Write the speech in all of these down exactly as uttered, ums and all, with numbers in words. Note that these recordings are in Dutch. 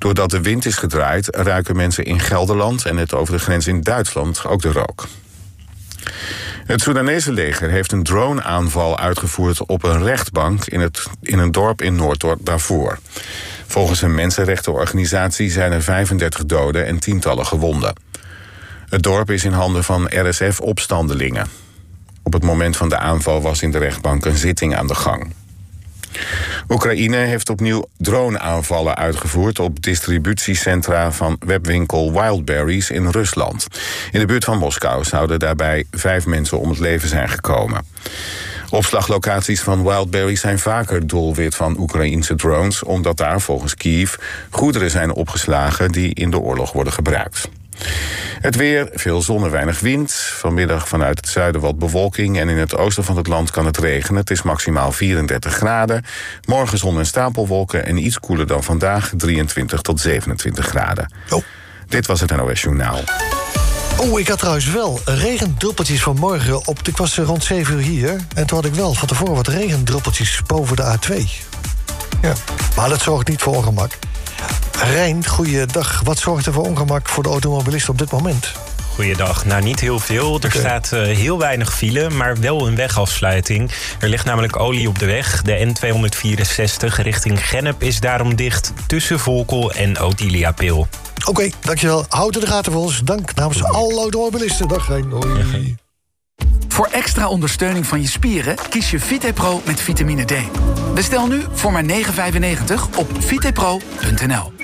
Doordat de wind is gedraaid, ruiken mensen in Gelderland en net over de grens in Duitsland ook de rook. Het Soedanese leger heeft een drone-aanval uitgevoerd op een rechtbank in, het, in een dorp in Noord-Darfur. Volgens een mensenrechtenorganisatie zijn er vijfendertig doden en tientallen gewonden. Het dorp is in handen van R S F-opstandelingen. Op het moment van de aanval was in de rechtbank een zitting aan de gang. Oekraïne heeft opnieuw drone-aanvallen uitgevoerd op distributiecentra van webwinkel Wildberries in Rusland. In de buurt van Moskou zouden daarbij vijf mensen om het leven zijn gekomen. Opslaglocaties van Wildberries zijn vaker doelwit van Oekraïense drones, omdat daar volgens Kiev goederen zijn opgeslagen die in de oorlog worden gebruikt. Het weer, veel zon en weinig wind. Vanmiddag vanuit het zuiden wat bewolking en in het oosten van het land kan het regenen. Het is maximaal vierendertig graden. Morgen zon en stapelwolken en iets koeler dan vandaag, drieëntwintig tot zevenentwintig graden. Oh. Dit was het N O S Journaal. Oh, ik had trouwens wel regendruppeltjes vanmorgen op. Ik was rond zeven uur hier en toen had ik wel van tevoren wat regendruppeltjes boven de A twee. Ja, maar dat zorgt niet voor ongemak. Rijn, goeiedag. Wat zorgt er voor ongemak voor de automobilisten op dit moment? Goeiedag. Nou, niet heel veel. Er okay. staat uh, heel weinig file, maar wel een wegafsluiting. Er ligt namelijk olie op de weg. De N tweehonderdvierenzestig richting Gennep is daarom dicht tussen Volkel en Otiliapil. Oké, okay, dankjewel. Houd in de gaten voor ons. Dank namens alle automobilisten. Dag Rijn. Hoi. Voor extra ondersteuning van je spieren kies je VitePro met vitamine D. Bestel nu voor maar negen vijfennegentig op vitepro punt n l.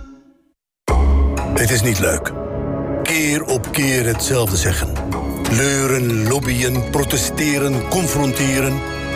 Het is niet leuk. Keer op keer hetzelfde zeggen. Leuren, lobbyen, protesteren, confronteren.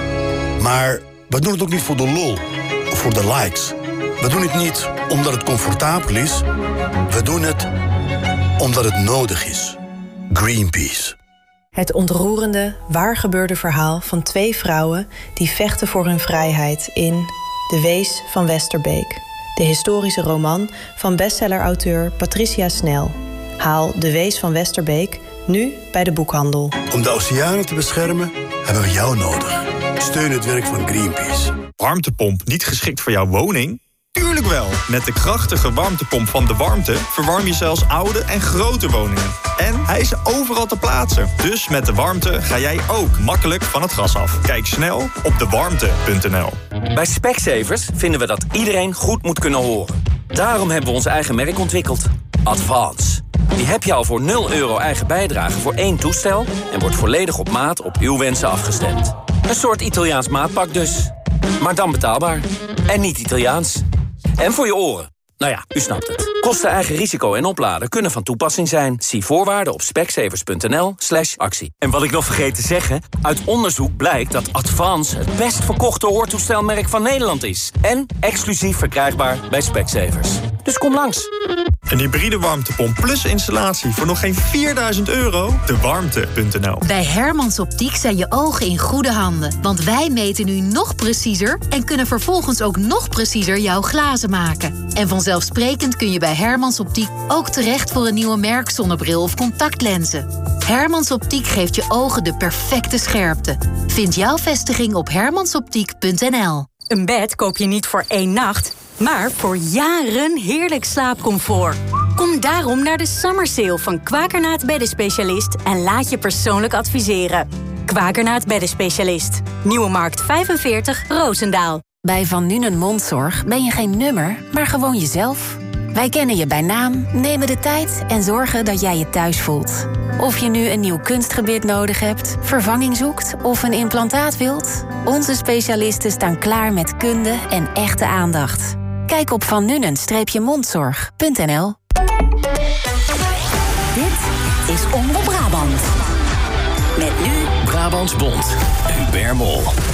Maar we doen het ook niet voor de lol of voor de likes. We doen het niet omdat het comfortabel is. We doen het omdat het nodig is. Greenpeace. Het ontroerende, waargebeurde verhaal van twee vrouwen die vechten voor hun vrijheid in De Wees van Westerbeek. De historische roman van bestsellerauteur Patricia Snel. Haal De Wees van Westerbeek nu bij de boekhandel. Om de oceanen te beschermen hebben we jou nodig. Steun het werk van Greenpeace. Warmtepomp niet geschikt voor jouw woning? Tuurlijk wel! Met de krachtige warmtepomp van De Warmte verwarm je zelfs oude en grote woningen. En hij is overal te plaatsen. Dus met De Warmte ga jij ook makkelijk van het gas af. Kijk snel op de warmte punt n l. Bij Specsavers vinden we dat iedereen goed moet kunnen horen. Daarom hebben we ons eigen merk ontwikkeld. Advance. Die heb je al voor nul euro eigen bijdrage voor één toestel en wordt volledig op maat op uw wensen afgestemd. Een soort Italiaans maatpak dus. Maar dan betaalbaar. En niet Italiaans. En voor je oren. Nou ja, u snapt het. Kosten, eigen risico en opladen kunnen van toepassing zijn. Zie voorwaarden op specsavers punt n l slash actie. En wat ik nog vergeten te zeggen, uit onderzoek blijkt dat Advance het best verkochte hoortoestelmerk van Nederland is. En exclusief verkrijgbaar bij Specsavers. Dus kom langs. Een hybride warmtepomp plus installatie voor nog geen vierduizend euro? de warmte punt n l. Bij Hermans Optiek zijn je ogen in goede handen. Want wij meten nu nog preciezer en kunnen vervolgens ook nog preciezer jouw glazen maken. En vanzelfsprekend kun je bij Hermans Optiek ook terecht voor een nieuwe merkzonnebril of contactlenzen. Hermans Optiek geeft je ogen de perfecte scherpte. Vind jouw vestiging op hermansoptiek punt n l. Een bed koop je niet voor één nacht, maar voor jaren heerlijk slaapcomfort. Kom daarom naar de Summer Sale van Quakernaat Beddenspecialist en laat je persoonlijk adviseren. Quakernaat Beddenspecialist. Nieuwe Markt vijfenveertig, Roosendaal. Bij Van Nuenen Mondzorg ben je geen nummer, maar gewoon jezelf. Wij kennen je bij naam, nemen de tijd en zorgen dat jij je thuis voelt. Of je nu een nieuw kunstgebit nodig hebt, vervanging zoekt of een implantaat wilt, onze specialisten staan klaar met kunde en echte aandacht. Kijk op van nuenen mondzorg punt n l. Dit is Omroep Brabant. Met nu Brabants Bond, Hubert Mol.